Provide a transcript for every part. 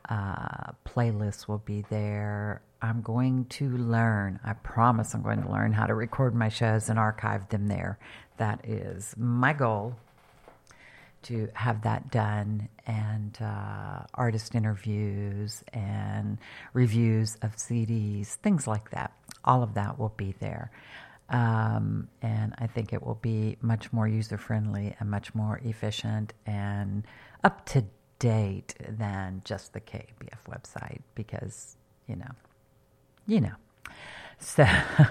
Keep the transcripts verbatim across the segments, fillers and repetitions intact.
uh, playlists will be there. I'm going to learn, I promise I'm going to learn how to record my shows and archive them there. That is my goal, to have that done, and uh, artist interviews and reviews of C Ds, things like that. All of that will be there. Um, and I think it will be much more user-friendly and much more efficient and up to date than just the K A B F website, because, you know, you know. So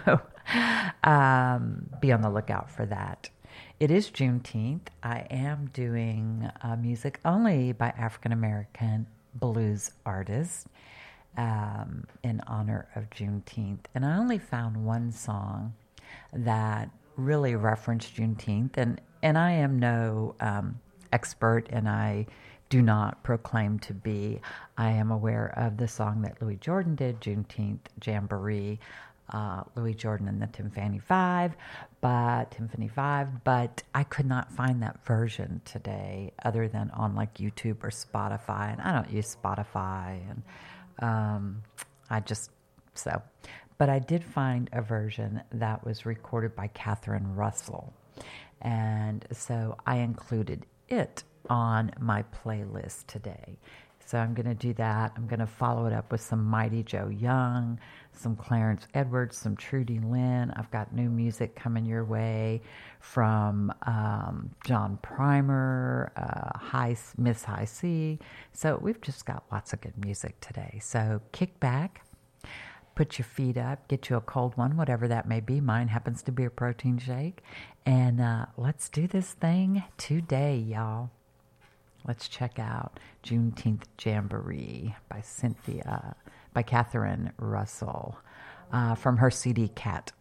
um, be on the lookout for that. It is Juneteenth. I am doing uh, music only by African American blues artists um, in honor of Juneteenth. And I only found one song that really referenced Juneteenth. And, and I am no um, expert, and I do not proclaim to be. I am aware of the song that Louis Jordan did, Juneteenth Jamboree. Uh, Louis Jordan and the Timpani Five, but Timpani Five, but I could not find that version today, other than on like YouTube or Spotify, and I don't use Spotify, and um, I just so. But I did find a version that was recorded by Catherine Russell, and so I included it on my playlist today. So I'm going to do that. I'm going to follow it up with some Mighty Joe Young, some Clarence Edwards, some Trudy Lynn. I've got new music coming your way from um, John Primer, uh, High, Miss High C. So we've just got lots of good music today. So kick back, put your feet up, get you a cold one, whatever that may be. Mine happens to be a protein shake. And uh, let's do this thing today, y'all. Let's check out Juneteenth Jamboree by Cynthia, by Catherine Russell, uh, from her C D Cat.